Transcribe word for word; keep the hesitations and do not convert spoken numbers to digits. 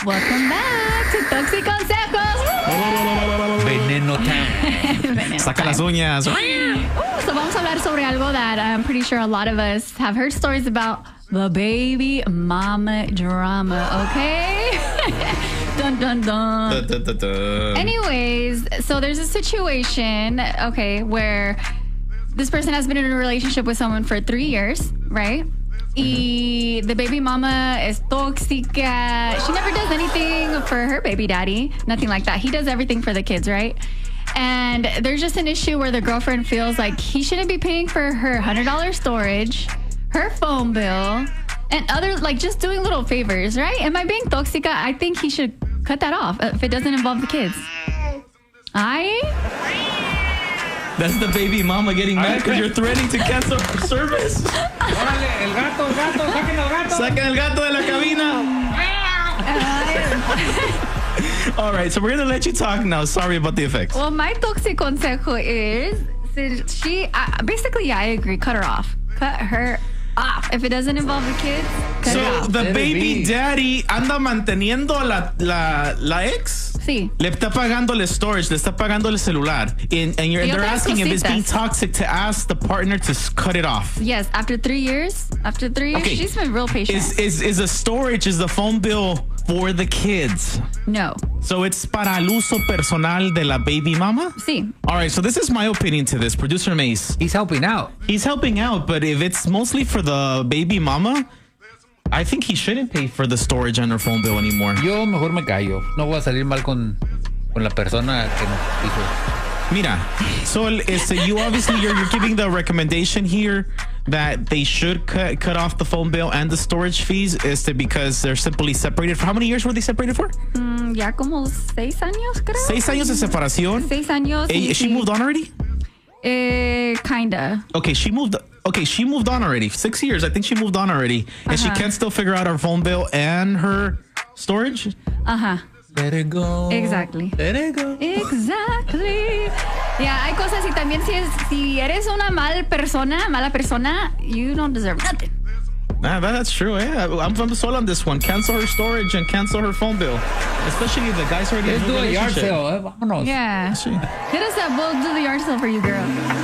Welcome back to Toxic Consejos. Veneno time. Saca las uñas. Ooh, so vamos a hablar sobre algo that I'm pretty sure a lot of us have heard stories about. The baby mama drama, okay? Dun, dun, dun. Da, da, da, da. Anyways, so there's a situation, okay, where this person has been in a relationship with someone for three years, right? Y the baby mama is tóxica. She never does anything for her baby daddy. Nothing like that. He does everything for the kids, right? And there's just an issue where the girlfriend feels like he shouldn't be paying for her one hundred dollars storage, her phone bill, and other, like, just doing little favors, right? Am I being tóxica? I think he should cut that off if it doesn't involve the kids. I... That's the baby mama getting mad because you're threatening to cancel service. Órale, el gato, el gato, saquen el gato. Saquen el gato de la cabina. All right, so we're going to let you talk now. Sorry about the effects. Well, my toxic consejo is, since she, uh, basically, yeah, I agree. Cut her off. Cut her off. If it doesn't involve the kids, cut So it off. the Let it baby be. daddy anda manteniendo la, la, la ex. Sí. Le está pagando el storage, le está pagando el celular. And, and you're, Y they're otras asking if it's being cositas. toxic to ask the partner to s- cut it off. Yes, after three years, after three years, Okay. she's been real patient. Is, is, is the storage, is the phone bill for the kids? no. So it's para el uso personal de la baby mama? Sí. All right, so this is my opinion to this. Producer Mace, He's helping out. he's helping out, but if it's mostly for the baby mama, I think he shouldn't pay for the storage on her phone bill anymore. Yo mejor me callo. No voy a salir mal con, con la persona que nos dijo. Mira, so este, you obviously you're, you're giving the recommendation here that they should cut cut off the phone bill and the storage fees, este, because they're simply separated. For how many years were they separated for? Mm, ya como seis años, creo. Seis años de separación. Seis años. Eh, y she sí. moved on already? Eh, kinda. Okay, she moved. Okay, she moved on already. Six years. I think she moved on already, and she Uh-huh. can't still figure out her phone bill and her storage. Ajá. Let it go. Exactly. Let it go. Exactly. Yeah, hay cosas y también si, es, si eres una mal persona, mala persona, you don't deserve nothing. Nah, that, that's true. Yeah, I'm from the soul on this one. Cancel her storage and cancel her phone bill, especially if the guy's already in Let's a do a yard relationship. sale. Eh? Vámonos. Yeah. Sí. Hit us up. We'll do the yard sale for you, girl.